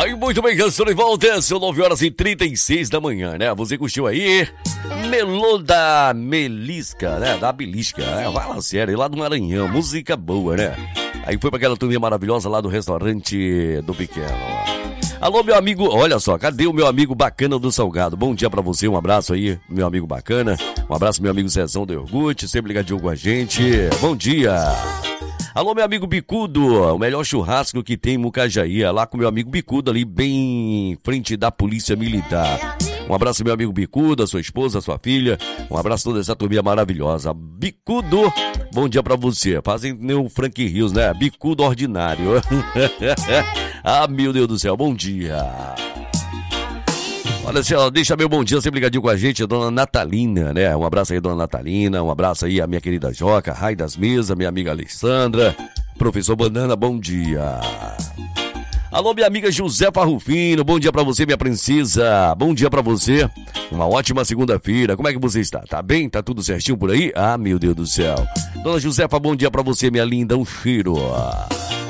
Aí, muito bem, estou de volta, são 9h36 da manhã, né? Você curtiu aí? Melô da Melisca, né? Da Belisca, né? Vai lá, sério, lá do Maranhão, música boa, né? Aí foi pra aquela turminha maravilhosa lá do restaurante do Pequeno. Alô, meu amigo, olha só, cadê o meu amigo bacana do Salgado? Bom dia pra você, um abraço aí, meu amigo bacana. Um abraço, meu amigo Zezão do Iogurte, sempre ligadinho com a gente. Bom dia. Alô, meu amigo Bicudo, o melhor churrasco que tem em Mucajaí, lá com meu amigo Bicudo ali, bem em frente da Polícia Militar. Um abraço, meu amigo Bicudo, a sua esposa, a sua filha. Um abraço a toda essa turminha maravilhosa. Bicudo, bom dia pra você. Fazem o Frank Rios, né? Bicudo ordinário. Ah, meu Deus do céu, bom dia. Olha só, deixa meu bom dia, sempre ligadinho com a gente, a dona Natalina, né? Um abraço aí, dona Natalina, um abraço aí a minha querida Joca, Rai das Mesas, minha amiga Alessandra, professor Banana, bom dia. Alô, minha amiga Josefa Rufino, bom dia pra você, minha princesa, bom dia pra você, uma ótima segunda-feira, como é que você está? Tá bem? Tá tudo certinho por aí? Ah, meu Deus do céu. Dona Josefa, bom dia pra você, minha linda, um cheiro.